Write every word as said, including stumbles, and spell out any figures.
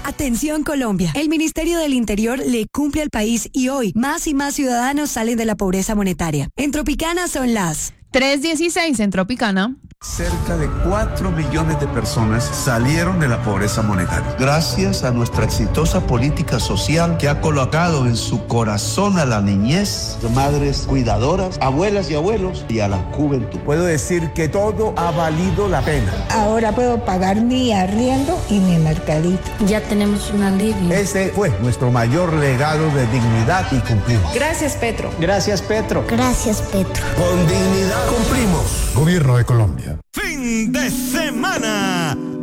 Atención Colombia, el Ministerio del Interior le cumple al país y hoy más y más ciudadanos salen de la pobreza monetaria. En Tropicana son las tres dieciséis en Tropicana. Cerca de cuatro millones de personas salieron de la pobreza monetaria. Gracias a nuestra exitosa política social que ha colocado en su corazón a la niñez, madres cuidadoras, abuelas y abuelos y a la juventud. Puedo decir que todo ha valido la pena. Ahora puedo pagar mi arriendo y mi mercadito. Ya tenemos un alivio. Ese fue nuestro mayor legado de dignidad y cumplimos. Gracias, Petro. Gracias, Petro. Gracias, Petro. Con dignidad cumplimos. Gobierno de Colombia. Fin de semana.